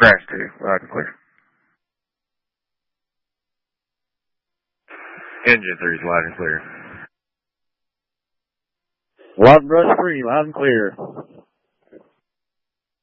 Crash 2, loud and clear. Engine 3 is loud and clear. Loud and brush free, loud and clear.